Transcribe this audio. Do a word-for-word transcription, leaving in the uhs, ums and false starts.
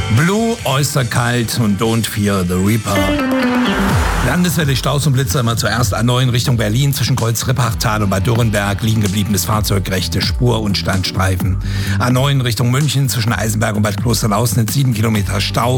Blue, Oyster Cult und Don't Fear the Reaper. Landeswelle Staus und Blitzer immer zuerst A neun Richtung Berlin zwischen Kreuz-Rippachtal und Bad Dürrenberg liegen gebliebenes Fahrzeug, rechte Spur und Standstreifen. A neun Richtung München zwischen Eisenberg und Bad Klosternaußnitz sieben Kilometer Stau.